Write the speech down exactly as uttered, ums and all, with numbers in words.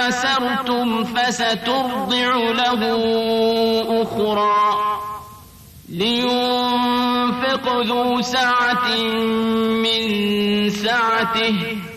تعاسرتم فسترضع له أخرى لينفق ذو سعة من سعته